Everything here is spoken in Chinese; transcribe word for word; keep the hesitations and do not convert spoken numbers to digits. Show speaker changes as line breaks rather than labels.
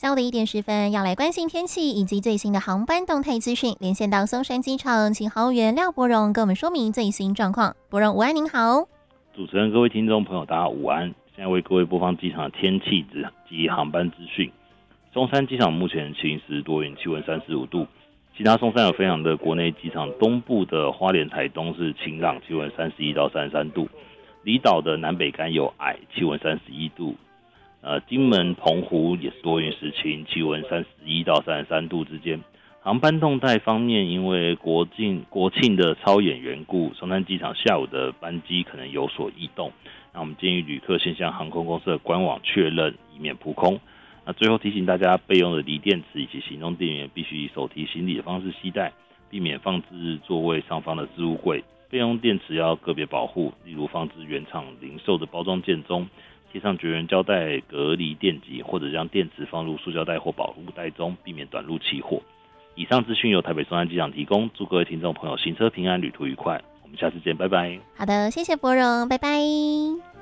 下午的一点十分，要来关心天气以及最新的航班动态资讯。连线到松山机场，请航务员廖伯荣跟我们说明最新状况。伯荣午安，您好。
主持人、各位听众朋友，大家午安。现在为各位播放机场的天气及航班资讯。松山机场目前晴时多云，气温三十五度。其他松山有飞航的国内机场，东部的花莲、台东是晴朗，气温三十一到三十三度。离岛的南北竿有矮，气温三十一度。呃，金门、澎湖也是多云时晴，气温三十一到三十三度之间。航班动态方面，因为国庆国庆的超演缘故，松山机场下午的班机可能有所异动。那我们建议旅客先向航空公司的官网确认，以免扑空。那最后提醒大家，备用的锂电池以及行动电源必须以手提行李的方式携带，避免放置座位上方的置物柜。备用电池要个别保护，例如放置原厂零售的包装件中，贴上绝缘胶带隔离电极，或者将电池放入塑胶袋或保护袋中，避免短路起火。以上资讯由台北松山机场提供，祝各位听众朋友行车平安，旅途愉快。我们下次见，拜拜。
好的，谢谢伯荣，拜拜。